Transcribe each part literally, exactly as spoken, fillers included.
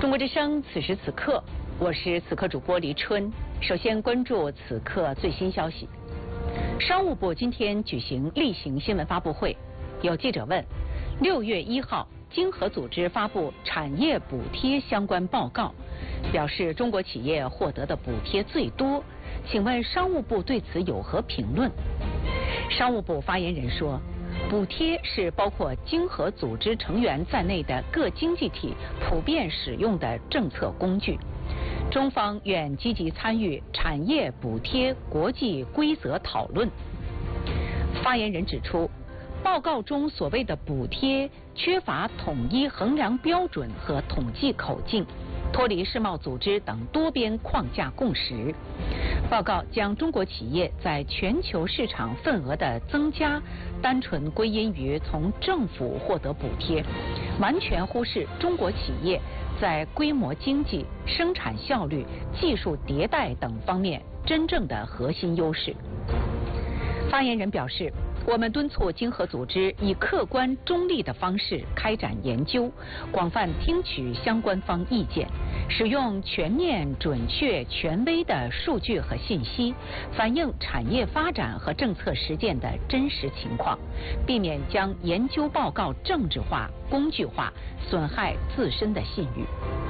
中国之声，此时此刻，我是此刻主播黎春。首先关注此刻最新消息。商务部今天举行例行新闻发布会，有记者问：六月一号，经合组织发布产业补贴相关报告，表示中国企业获得的补贴最多，请问商务部对此有何评论？商务部发言人说，补贴是包括经合组织成员在内的各经济体普遍使用的政策工具，中方愿积极参与产业补贴国际规则讨论。发言人指出，报告中所谓的补贴缺乏统一衡量标准和统计口径，脱离世贸组织等多边框架共识。报告将中国企业在全球市场份额的增加单纯归因于从政府获得补贴，完全忽视中国企业在规模经济、生产效率、技术迭代等方面真正的核心优势。发言人表示，我们敦促经合组织以客观中立的方式开展研究，广泛听取相关方意见，使用全面、准确、权威的数据和信息，反映产业发展和政策实践的真实情况，避免将研究报告政治化、工具化，损害自身的信誉。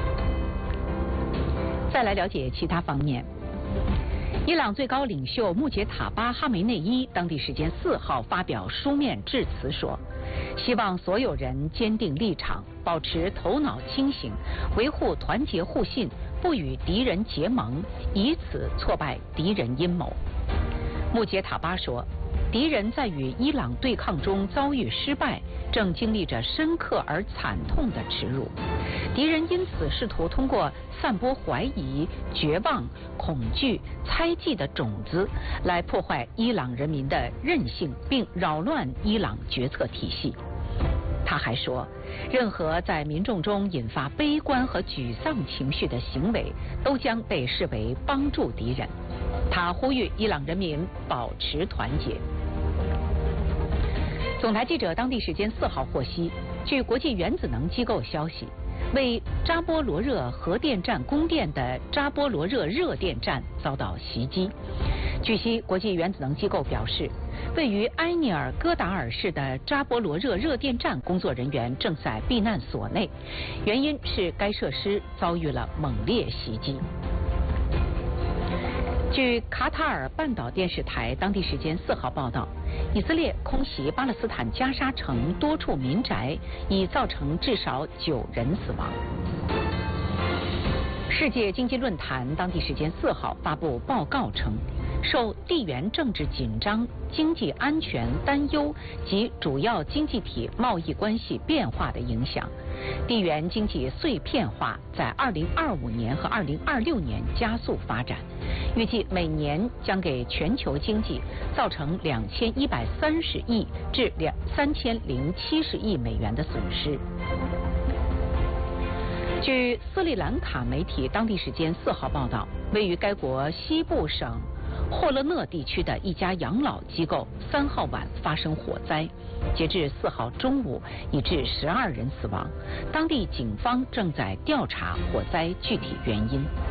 再来了解其他方面。伊朗最高领袖穆杰塔巴·哈梅内伊当地时间四号发表书面致辞说，希望所有人坚定立场，保持头脑清醒，维护团结互信，不与敌人结盟，以此挫败敌人阴谋。穆杰塔巴说，敌人在与伊朗对抗中遭遇失败，正经历着深刻而惨痛的耻辱。敌人因此试图通过散播怀疑、绝望、恐惧、猜忌的种子，来破坏伊朗人民的韧性，并扰乱伊朗决策体系。他还说，任何在民众中引发悲观和沮丧情绪的行为，都将被视为帮助敌人。他呼吁伊朗人民保持团结。总台记者当地时间四号获悉，据国际原子能机构消息，为扎波罗热核电站供电的扎波罗热热电站遭到袭击。据悉，国际原子能机构表示，位于埃尼尔戈达尔市的扎波罗热热电站工作人员正在避难所内，原因是该设施遭遇了猛烈袭击。据卡塔尔半岛电视台当地时间四号报道，以色列空袭巴勒斯坦加沙城多处民宅，已造成至少九人死亡。世界经济论坛当地时间四号发布报告称，受地缘政治紧张、经济安全担忧及主要经济体贸易关系变化的影响，地缘经济碎片化在二零二五年和二零二六年加速发展，预计每年将给全球经济造成两千一百三十亿至两三千零七十亿美元的损失。据斯里兰卡媒体当地时间四号报道，位于该国西部省霍勒讷地区的一家养老机构三号晚发生火灾，截至四号中午已致十二人死亡，当地警方正在调查火灾具体原因。